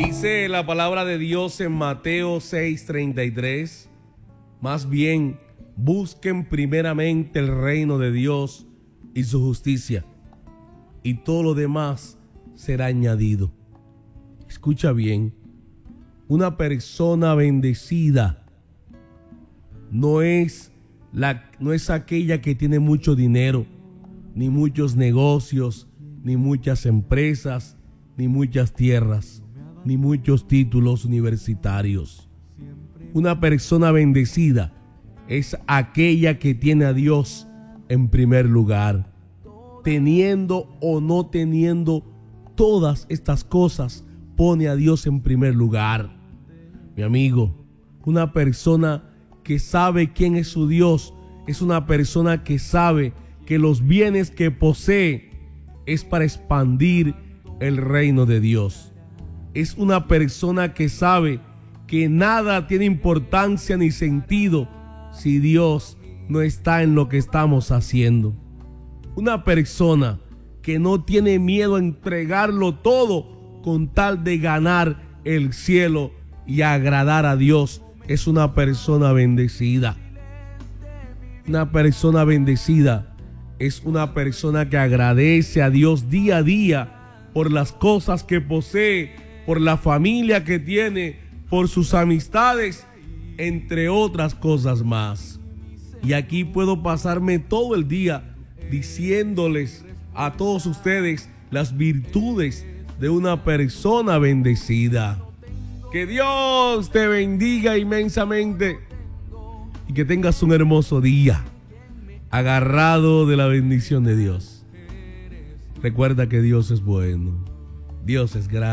Dice la palabra de Dios en Mateo 6:33, más bien busquen primeramente el reino de Dios y su justicia, y todo lo demás será añadido. Escucha bien, una persona bendecida no es aquella que tiene mucho dinero, ni muchos negocios, ni muchas empresas, ni muchas tierras, ni muchos títulos universitarios. Una persona bendecida es aquella que tiene a Dios en primer lugar. Teniendo o no teniendo todas estas cosas, pone a Dios en primer lugar. Mi amigo, una persona que sabe quién es su Dios es una persona que sabe que los bienes que posee es para expandir el reino de Dios. Es una persona que sabe que nada tiene importancia ni sentido si Dios no está en lo que estamos haciendo. Una persona que no tiene miedo a entregarlo todo con tal de ganar el cielo y agradar a Dios es una persona bendecida. Una persona bendecida es una persona que agradece a Dios día a día por las cosas que posee, por la familia que tiene, por sus amistades, entre otras cosas más. Y aquí puedo pasarme todo el día diciéndoles a todos ustedes las virtudes de una persona bendecida. Que Dios te bendiga inmensamente y que tengas un hermoso día agarrado de la bendición de Dios. Recuerda que Dios es bueno, Dios es grande.